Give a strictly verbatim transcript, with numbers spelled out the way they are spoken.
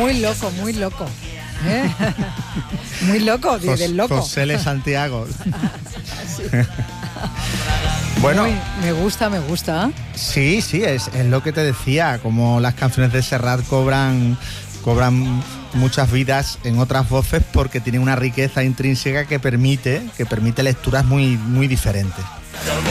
muy loco, muy loco. ¿Eh? Muy loco, Jos, del loco. José L. Santiago. Sí. Bueno, muy, me gusta, me gusta. Sí, sí, es, es lo que te decía, como las canciones de Serrat cobran, cobran muchas vidas en otras voces porque tienen una riqueza intrínseca que permite, que permite lecturas muy, muy diferentes.